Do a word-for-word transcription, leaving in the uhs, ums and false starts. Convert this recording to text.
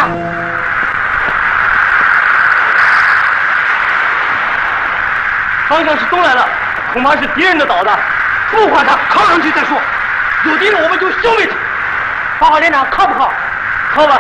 啊！方向是东来了，恐怕是敌人的导弹。不管他，靠上去再说。有敌人我们就消灭他。报告连长，靠不靠？